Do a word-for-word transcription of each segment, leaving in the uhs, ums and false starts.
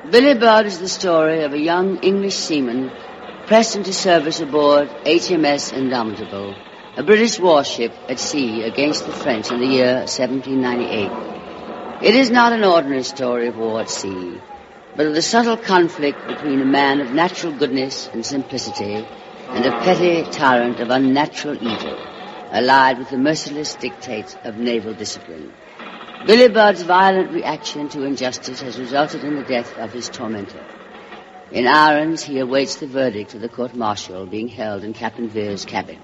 Billy Budd is the story of a young English seaman pressed into service aboard H M S Indomitable, a British warship at sea against the French in the year seventeen ninety-eight. It is not an ordinary story of war at sea, but of the subtle conflict between a man of natural goodness and simplicity and a petty tyrant of unnatural evil, allied with the merciless dictates of naval discipline. Billy Budd's violent reaction to injustice has resulted in the death of his tormentor. In irons, he awaits the verdict of the court-martial being held in Captain Vere's cabin.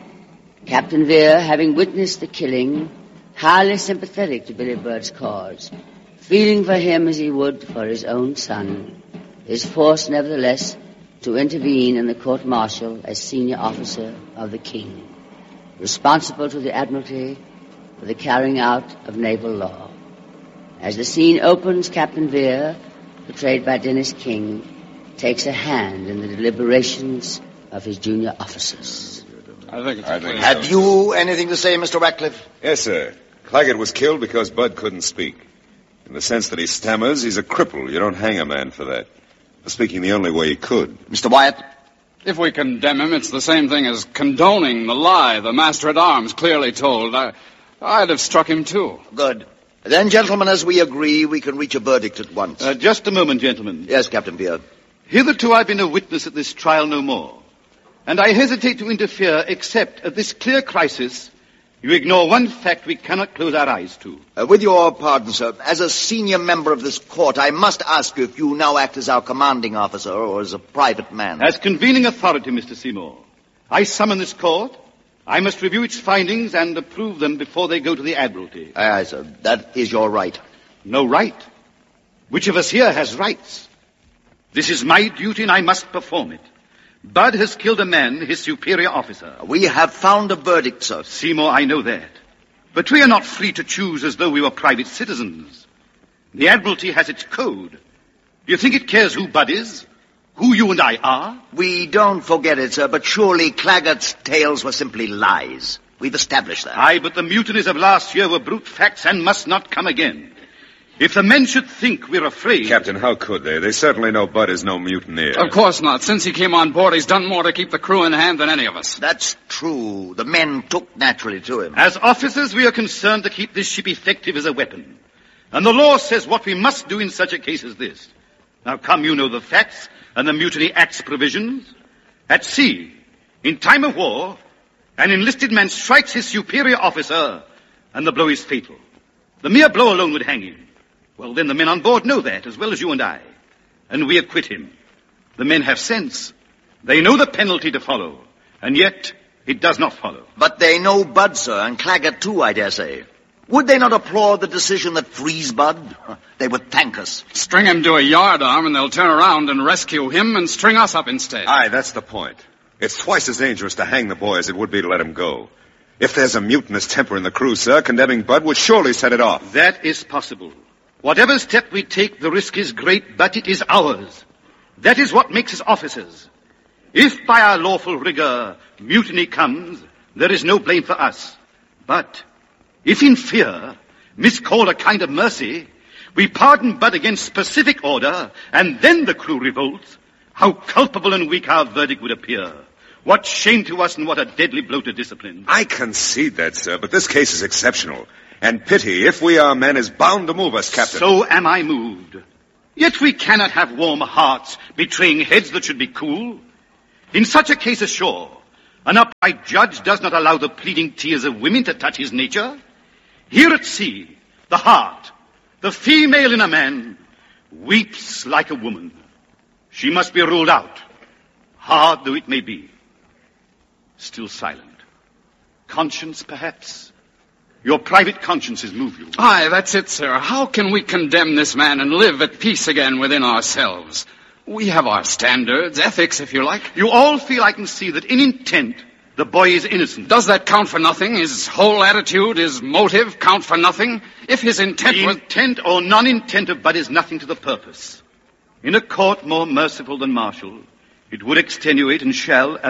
Captain Vere, having witnessed the killing, highly sympathetic to Billy Budd's cause, feeling for him as he would for his own son, is forced, nevertheless, to intervene in the court-martial as senior officer of the King, responsible to the Admiralty for the carrying out of naval law. As the scene opens, Captain Vere, portrayed by Dennis King, takes a hand in the deliberations of his junior officers. I think it's I think Have so. you anything to say, Mister Ratcliffe? Yes, sir. Claggett was killed because Bud couldn't speak. In the sense that he stammers, he's a cripple. You don't hang a man for that. For speaking the only way he could. Mister Wyatt? If we condemn him, it's the same thing as condoning the lie the master-at-arms clearly told. I, I'd have struck him, too. Good. Then, gentlemen, as we agree, we can reach a verdict at once. Uh, just a moment, gentlemen. Yes, Captain Vere. Hitherto I've been a witness at this trial no more. And I hesitate to interfere except at this clear crisis you ignore one fact we cannot close our eyes to. Uh, with your pardon, sir, as a senior member of this court, I must ask you if you now act as our commanding officer or as a private man. As convening authority, Mister Seymour, I summon this court. I must review its findings and approve them before they go to the Admiralty. Aye, aye, sir. That is your right. No right. Which of us here has rights? This is my duty and I must perform it. Bud has killed a man, his superior officer. We have found a verdict, sir. Seymour, I know that. But we are not free to choose as though we were private citizens. The Admiralty has its code. Do you think it cares who Bud is? Who you and I are? We don't forget it, sir, but surely Claggett's tales were simply lies. We've established that. Aye, but the mutinies of last year were brute facts and must not come again. If the men should think we're afraid... Captain, how could they? They certainly know Bud is no mutineer. Of course not. Since he came on board, he's done more to keep the crew in hand than any of us. That's true. The men took naturally to him. As officers, we are concerned to keep this ship effective as a weapon. And the law says what we must do in such a case as this. Now come, you know the facts and the Mutiny Act's provisions. At sea, in time of war, an enlisted man strikes his superior officer, and the blow is fatal. The mere blow alone would hang him. Well, then the men on board know that, as well as you and I. And we acquit him. The men have sense. They know the penalty to follow. And yet, it does not follow. But they know Bud, sir, and Claggett too, I dare say. Would they not applaud the decision that frees Bud? They would thank us. String him to a yardarm and they'll turn around and rescue him and string us up instead. Aye, that's the point. It's twice as dangerous to hang the boy as it would be to let him go. If there's a mutinous temper in the crew, sir, condemning Bud would surely set it off. That is possible. Whatever step we take, the risk is great, but it is ours. That is what makes us officers. If by our lawful rigor mutiny comes, there is no blame for us. But if in fear, miscalled a kind of mercy, we pardon Bud against specific order, and then the crew revolts, how culpable and weak our verdict would appear. What shame to us and what a deadly blow to discipline. I concede that, sir, but this case is exceptional. And pity, if we are men, is bound to move us, Captain. So am I moved. Yet we cannot have warm hearts betraying heads that should be cool. In such a case ashore, an upright judge does not allow the pleading tears of women to touch his nature. Here at sea, the heart, the female in a man, weeps like a woman. She must be ruled out, hard though it may be. Still silent. Conscience, perhaps? Your private consciences move you. Aye, that's it, sir. How can we condemn this man and live at peace again within ourselves? We have our standards, ethics, if you like. You all feel, I can see, that in intent, the boy is innocent. Does that count for nothing? His whole attitude, his motive count for nothing? If his intent the was... intent or non-intent of Bud is nothing to the purpose. In a court more merciful than martial, it would extenuate and shall